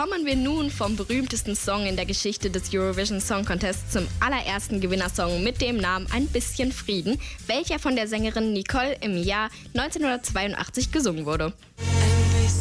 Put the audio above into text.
Kommen wir nun vom berühmtesten Song in der Geschichte des Eurovision Song Contests zum allerersten Gewinnersong mit dem Namen Ein bisschen Frieden, welcher von der Sängerin Nicole im Jahr 1982 gesungen wurde.